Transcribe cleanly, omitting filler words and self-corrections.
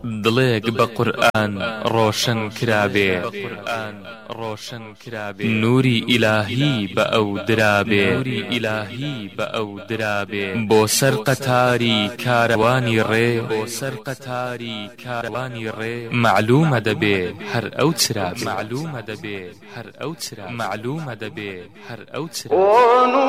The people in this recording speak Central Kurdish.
دڵێک بە قورئان ڕۆشن کرابێ نوری ئیلاهی بە ئەو درابێ بۆ سەر قەتاری کاروانی ڕێ معلومە دەبێ هەر ئەو چرابێ